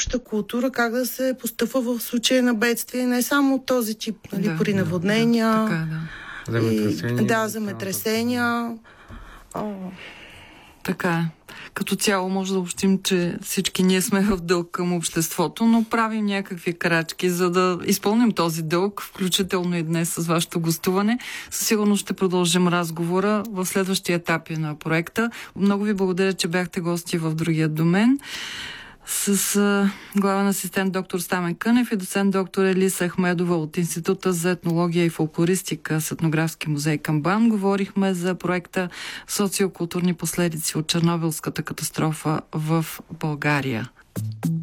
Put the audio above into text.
обща култура, как да се постъпва в случая на бедствие, не само този тип, нали, при наводнения. Земетресения. Така е. Като цяло може да обобщим, че всички ние сме в дълг към обществото, но правим някакви крачки, за да изпълним този дълг, включително и днес с вашето гостуване. Със сигурност ще продължим разговора в следващия етапи на проекта. Много ви благодаря, че бяхте гости в другия домен. С главен асистент доктор Стамен Кънев и доцент доктор Елиса Ахмедова от Института за етнология и фолклористика с Етнографски музей към БАН говорихме за проекта Социокултурни последици от Чернобилската катастрофа в България.